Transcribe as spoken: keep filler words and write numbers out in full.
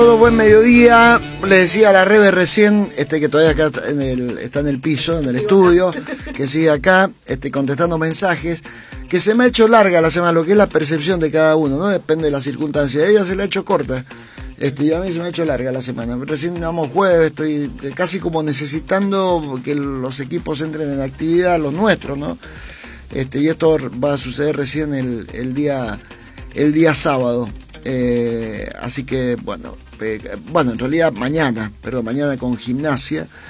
Todo buen mediodía, le decía a la Rebe recién, este que todavía acá está en el, está en el piso, en el estudio, que sigue acá, este, contestando mensajes, que se me ha hecho larga la semana, lo que es la percepción de cada uno, ¿no? Depende de las circunstancias. A ella se le ha hecho corta, este, y a mí se me ha hecho larga la semana. Recién vamos jueves, estoy casi como necesitando que los equipos entren en actividad, los nuestros, ¿no? Este, y esto va a suceder recién el, el día, el día sábado. Eh, así que bueno, eh, bueno, en realidad mañana, perdón, mañana con Gimnasia.